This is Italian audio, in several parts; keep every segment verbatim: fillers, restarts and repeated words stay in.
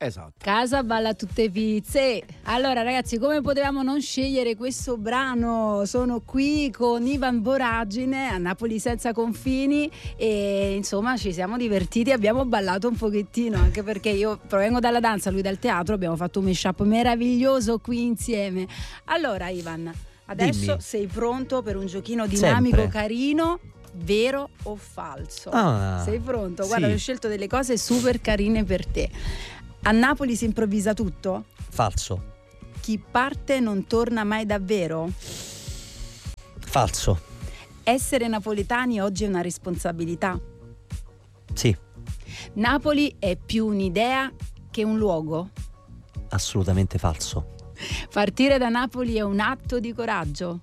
Esatto. Casa balla tutte pizze. Allora ragazzi, come potevamo non scegliere questo brano? Sono qui con Ivan Voragine a Napoli senza confini e insomma ci siamo divertiti, abbiamo ballato un pochettino, anche perché io provengo dalla danza, lui dal teatro, abbiamo fatto un mashup meraviglioso qui insieme. Allora Ivan, adesso Dimmi. sei pronto per un giochino dinamico, Sempre. carino? Vero o falso? Ah, Sei pronto? Guarda, sì. ho scelto delle cose super carine per te. A Napoli si improvvisa tutto? Falso. Chi parte non torna mai davvero? Falso. Essere napoletani oggi è una responsabilità? Sì, Napoli è più un'idea che un luogo? assolutamente falso. Partire da Napoli è un atto di coraggio?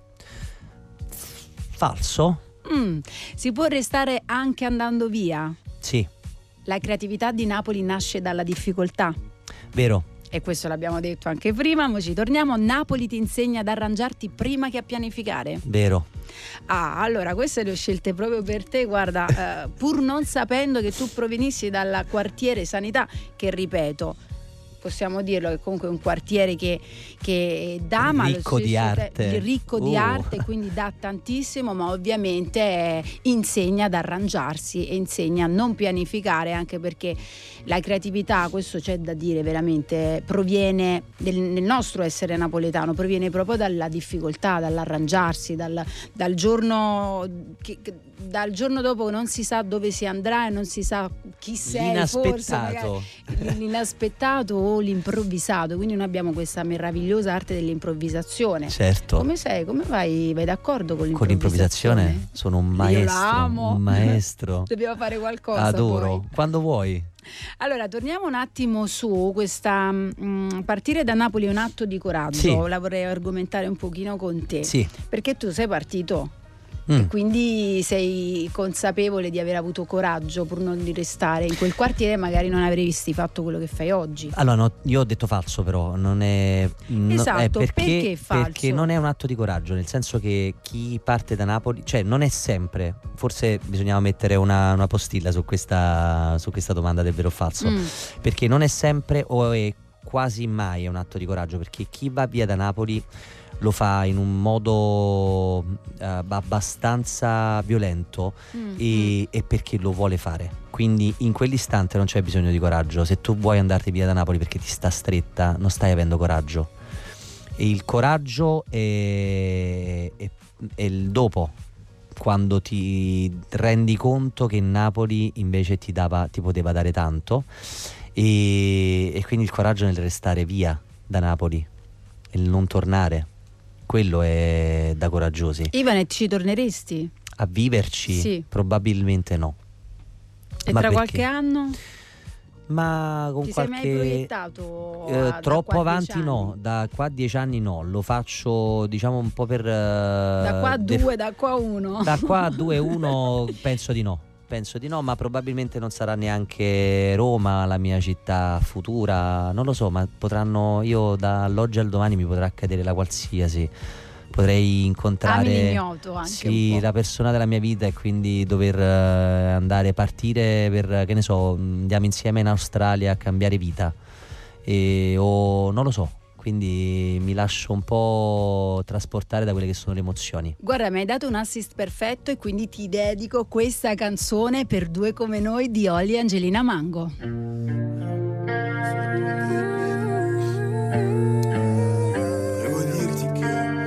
Falso? Mm, si può restare anche andando via? Sì, La creatività di Napoli nasce dalla difficoltà? vero. E questo l'abbiamo detto anche prima, ma ci torniamo. Napoli ti insegna ad arrangiarti prima che a pianificare? Vero. Ah, allora queste le ho scelte proprio per te, guarda, eh, pur non sapendo che tu provenissi dal quartiere Sanità, che ripeto, possiamo dirlo che comunque è un quartiere che, che dà, ma allo Ricco di stesso arte. te- ricco di Uh. arte, quindi dà tantissimo, ma ovviamente eh, insegna ad arrangiarsi e insegna a non pianificare, anche perché la creatività, questo c'è da dire veramente, proviene del, nel nostro essere napoletano, proviene proprio dalla difficoltà, dall'arrangiarsi, dal, dal giorno che, che- dal giorno dopo non si sa dove si andrà e non si sa chi sei, forse magari L'inaspettato. l'inaspettato o l'improvvisato, quindi noi abbiamo questa meravigliosa arte dell'improvvisazione. Certo. Come sei? Come vai? Vai d'accordo con Con l'improvvisazione? l'improvvisazione sono un Io maestro. l'amo. Un maestro. Dobbiamo fare qualcosa. Adoro. poi. Quando vuoi. Allora, torniamo un attimo su questa mh, partire da Napoli è un atto di coraggio. Sì. La vorrei argomentare un pochino con te. Sì. Perché tu sei partito Mm. e quindi sei consapevole di aver avuto coraggio pur non di restare in quel quartiere, magari non avresti fatto quello che fai oggi. Allora, no, io ho detto falso, però non è. no- Esatto, è perché, perché è falso? Perché non è un atto di coraggio, nel senso che chi parte da Napoli, cioè non è sempre. Forse bisognava mettere una, una postilla su questa, su questa domanda del vero o falso. Mm. Perché non è sempre o è quasi mai un atto di coraggio, perché chi va via da Napoli lo fa in un modo eh, abbastanza violento Mm, e, e perché lo vuole fare. Quindi in quell'istante non c'è bisogno di coraggio. Se tu vuoi andarti via da Napoli perché ti sta stretta, non stai avendo coraggio. E il coraggio è, è, è il dopo, quando ti rendi conto che Napoli invece ti dava, ti poteva dare tanto, e, e quindi il coraggio nel restare via da Napoli e il non tornare, quello è da coraggiosi. Ivan, e ci torneresti? A viverci? Sì. Probabilmente no. E Ma tra perché? qualche anno? Ma con Ti sei mai qualche proiettato eh, a- da troppo qua a avanti dieci anni? no, da qua a dieci anni no, lo faccio diciamo un po' per eh, Da qua a def- due, da qua a uno. da qua a due uno penso di no. Penso di no, ma probabilmente non sarà neanche Roma la mia città futura, non lo so, ma potranno, io dall'oggi al domani mi potrà accadere la qualsiasi. Potrei Ami incontrare l'ignoto anche sì, un po'. la persona della mia vita e quindi dover eh, andare, partire per, che ne so, andiamo insieme in Australia a cambiare vita e, o non lo so, quindi mi lascio un po' trasportare da quelle che sono le emozioni. Guarda, mi hai dato un assist perfetto e quindi ti dedico questa canzone per Due come noi di Oli e Angelina Mango. Devo dirti che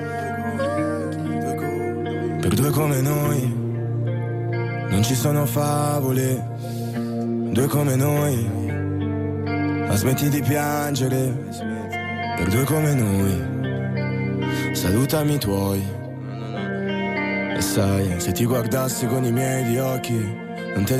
per due come noi non ci sono favole. Due come noi, ma smetti di piangere. Per due come noi, salutami i tuoi. E sai, se ti guardassi con i miei di occhi non te